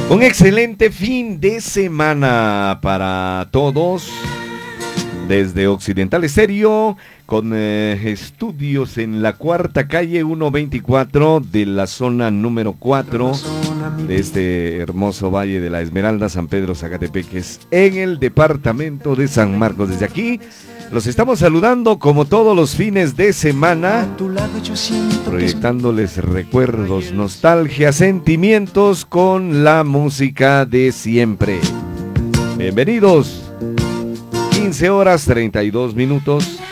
Un excelente fin de semana para todos. Desde Occidental Estéreo, con estudios en la cuarta calle 124 de la zona número 4 de este hermoso Valle de la Esmeralda, San Pedro Zacatepeques, en el departamento de San Marcos. Desde aquí los estamos saludando como todos los fines de semana, proyectándoles recuerdos, nostalgia, sentimientos con la música de siempre. Bienvenidos. 15 horas 32 minutos.